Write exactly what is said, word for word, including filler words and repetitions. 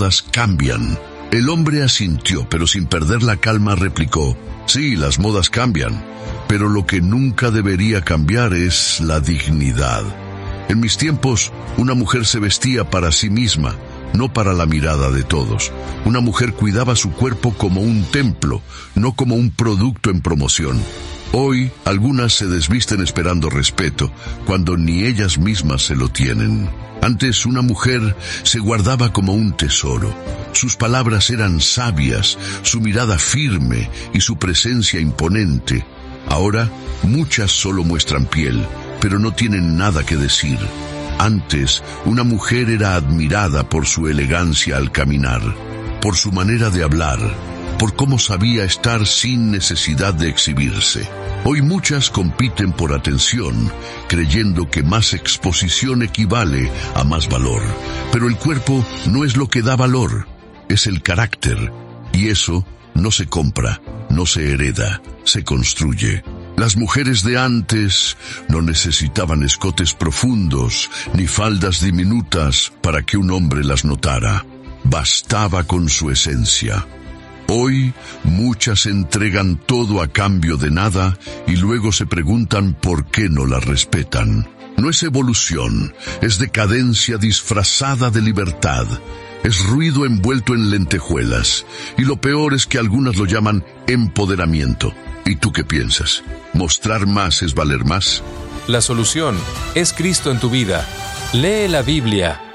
modas cambian. El hombre asintió, pero sin perder la calma replicó: sí, las modas cambian, pero lo que nunca debería cambiar es la dignidad. En mis tiempos, una mujer se vestía para sí misma, no para la mirada de todos. Una mujer cuidaba su cuerpo como un templo, no como un producto en promoción. Hoy, algunas se desvisten esperando respeto, cuando ni ellas mismas se lo tienen. Antes, una mujer se guardaba como un tesoro. Sus palabras eran sabias, su mirada firme y su presencia imponente. Ahora, muchas solo muestran piel, pero no tienen nada que decir. Antes, una mujer era admirada por su elegancia al caminar, por su manera de hablar, por cómo sabía estar sin necesidad de exhibirse. Hoy muchas compiten por atención, creyendo que más exposición equivale a más valor. Pero el cuerpo no es lo que da valor, es el carácter. Y eso no se compra, no se hereda, se construye. Las mujeres de antes no necesitaban escotes profundos ni faldas diminutas para que un hombre las notara. Bastaba con su esencia. Hoy, muchas entregan todo a cambio de nada y luego se preguntan por qué no la respetan. No es evolución, es decadencia disfrazada de libertad. Es ruido envuelto en lentejuelas. Y lo peor es que algunas lo llaman empoderamiento. ¿Y tú qué piensas? ¿Mostrar más es valer más? La solución es Cristo en tu vida. Lee la Biblia.